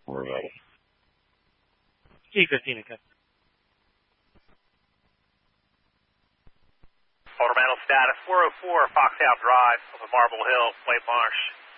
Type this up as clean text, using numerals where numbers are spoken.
We're ready. G15 again. Orbital status 404 Fox Ave Drive over Marble Hill, White Marsh.